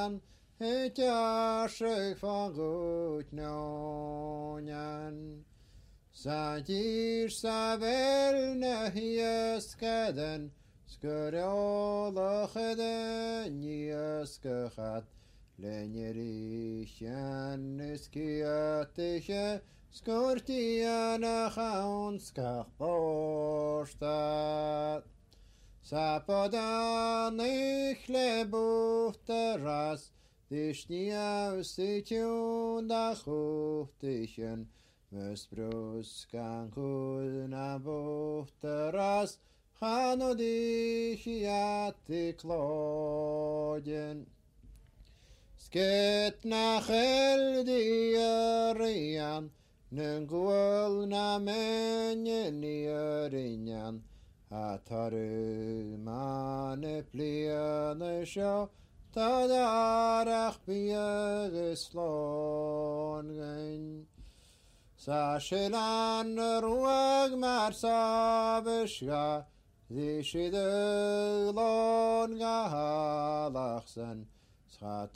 an, het jasig van goed nonjan. Sa dir sa vel nehieskedden, skurjolachedden nieskechat, lenjerisjen iskiatische, skurtiana chaunskach postat. Sapadan ich lebuhteras, dishnia usitjun da chuchtischen, Musbruskan kulna buhteras, chanodichiati klodjen. Sket nachel diarian, nungul na menjen ierinjan, Ataru mane pliane sjo, tadarach biegeslongen. Sa shelan ruag mar sabeshga, di shidlon gahalachsen,